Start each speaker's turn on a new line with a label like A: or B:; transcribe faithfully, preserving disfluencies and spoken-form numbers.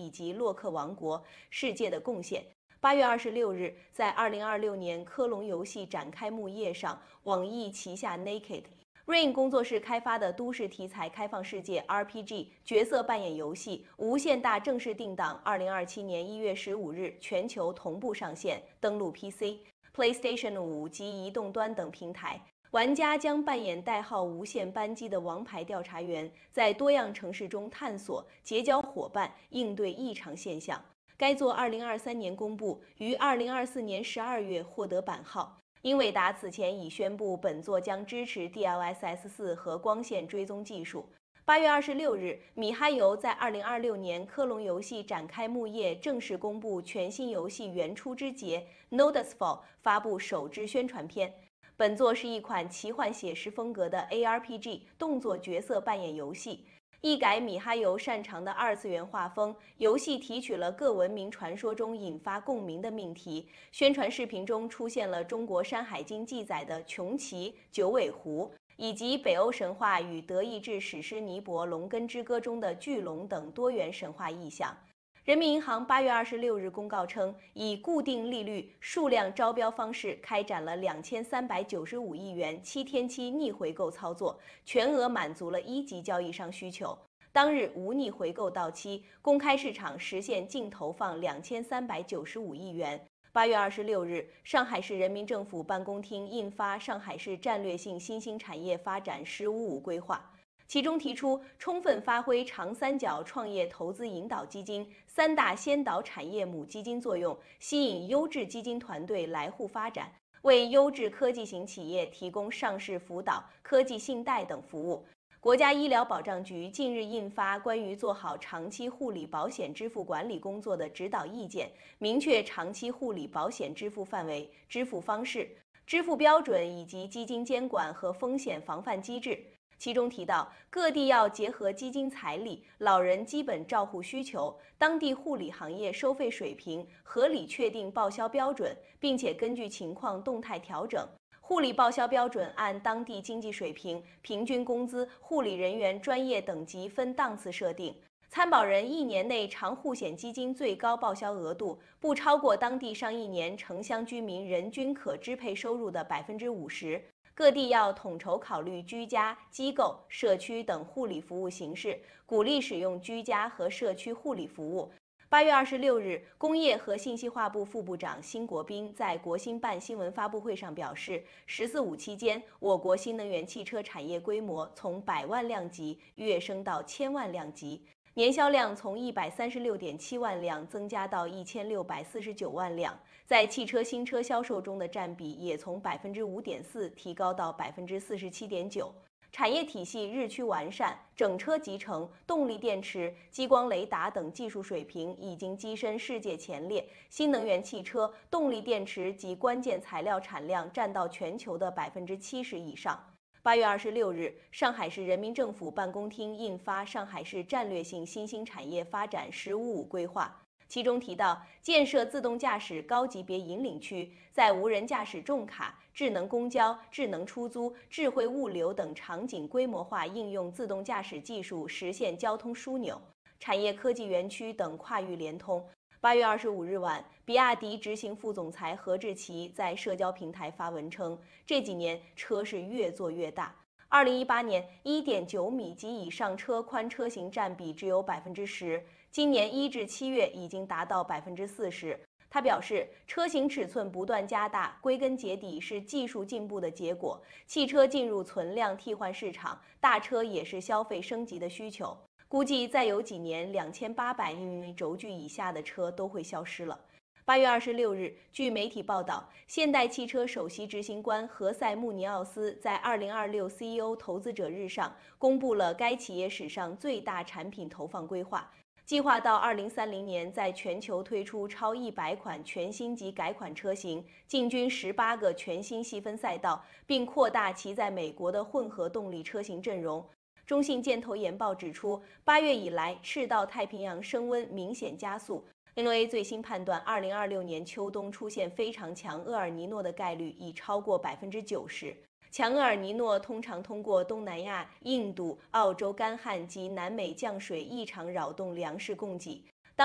A: 以及洛克王国：世界的贡献。八月二十六日，在二零二六年科隆游戏展开幕夜上，网易旗下 Naked。Rain 工作室开发的都市题材开放世界 R P G 角色扮演游戏《无限大》正式定档，二零二七年一月十五日全球同步上线，登陆 P C、PlayStation 五及移动端等平台。玩家将扮演代号无限班机的王牌调查员，在多样城市中探索、结交伙伴，应对异常现象。该作二零二三年公布，于二零二四年十二月获得版号。英伟达此前已宣布，本作将支持 D L S S 四和光线追踪技术。八月二十六日，米哈游在二零二六年科隆游戏展开幕夜正式公布全新游戏《原初之劫》Nodusfall 发布首支宣传片。本作是一款奇幻写实风格的 A R P G 动作角色扮演游戏。一改米哈游擅长的二次元画风，游戏提取了各文明传说中引发共鸣的命题。宣传视频中出现了中国《山海经》记载的穷奇、九尾狐，以及北欧神话与德意志史诗尼伯龙根之歌中的巨龙等多元神话意象。人民银行八月二十六日公告称，以固定利率数量招标方式开展了两千三百九十五亿元七天期逆回购操作，全额满足了一级交易商需求。当日无逆回购到期，公开市场实现净投放两千三百九十五亿元。八月二十六日，上海市人民政府办公厅印发《上海市战略性新兴产业发展“十五五”规划》。其中提出，充分发挥长三角创业投资引导基金三大先导产业母基金作用，吸引优质基金团队来沪发展，为优质科技型企业提供上市辅导、科技信贷等服务。国家医疗保障局近日印发关于做好长期护理保险支付管理工作的指导意见，明确长期护理保险支付范围、支付方式、支付标准以及基金监管和风险防范机制。其中提到，各地要结合基金财力、老人基本照护需求、当地护理行业收费水平，合理确定报销标准，并且根据情况动态调整。护理报销标准按当地经济水平、平均工资、护理人员专业等级分档次设定。参保人一年内长护险基金最高报销额度不超过当地上一年城乡居民人均可支配收入的百分之五十。各地要统筹考虑居家、机构、社区等护理服务形式，鼓励使用居家和社区护理服务。八月二十六日，工业和信息化部副部长辛国斌在国新办新闻发布会上表示，“十四五”期间，我国新能源汽车产业规模从百万辆级跃升到千万辆级，年销量从一百三十六点七万辆增加到一千六百四十九万辆，在汽车新车销售中的占比也从百分之五点四提高到百分之四十七点九。产业体系日趋完善，整车集成、动力电池、激光雷达等技术水平已经跻身世界前列。新能源汽车、动力电池及关键材料产量占到全球的百分之七十以上。八月二十六日，上海市人民政府办公厅印发《上海市战略性新兴产业发展“十五五”规划》。其中提到，建设自动驾驶高级别引领区，在无人驾驶重卡、智能公交、智能出租、智慧物流等场景规模化应用自动驾驶技术，实现交通枢纽、产业科技园区等跨域联通。八月二十五日晚，比亚迪执行副总裁何志奇在社交平台发文称，这几年车是越做越大。二零一八年 一点九米及以上车宽车型占比只有百分之十，今年一至七月已经达到百分之四十。他表示，车型尺寸不断加大，归根结底是技术进步的结果。汽车进入存量替换市场，大车也是消费升级的需求。估计再有几年，两千八百英米轴距以下的车都会消失了。八月二十六日，据媒体报道，现代汽车首席执行官何塞·穆尼奥斯在二零二六 C E O 投资者日上公布了该企业史上最大产品投放规划，计划到二零三零年在全球推出超一百款全新及改款车型，进军十八个全新细分赛道，并扩大其在美国的混合动力车型阵容。中信建投研报指出，八月以来，赤道太平洋升温明显加速。N O A 最新判断，二零二六年秋冬出现非常强厄尔尼诺的概率已超过百分之九十。强厄尔尼诺通常通过东南亚、印度、澳洲干旱及南美降水异常扰动粮食供给，